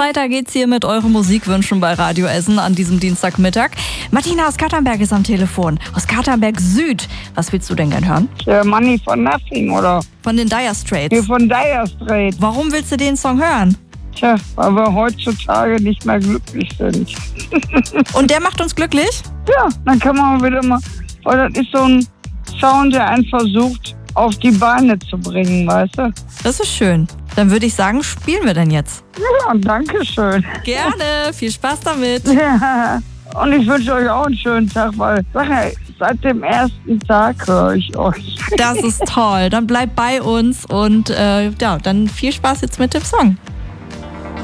weiter geht's hier mit euren Musikwünschen bei Radio Essen an diesem Dienstagmittag. Martina aus Katernberg ist am Telefon. Aus Katernberg Süd. Was willst du denn gern hören? Money for Nothing, oder? Von den Dire Straits. Hier von Dire Straits. Warum willst du den Song hören? Tja, weil wir heutzutage nicht mehr glücklich sind. Und der macht uns glücklich? Ja, dann kann man wieder mal... Weil das ist so ein Sound, der einen versucht, auf die Beine zu bringen, weißt du? Das ist schön. Dann würde ich sagen, spielen wir denn jetzt? Ja, danke schön. Gerne, viel Spaß damit. Ja, und ich wünsche euch auch einen schönen Tag, weil seit dem ersten Tag höre ich euch. Das ist toll. Dann bleibt bei uns und dann viel Spaß jetzt mit dem Song.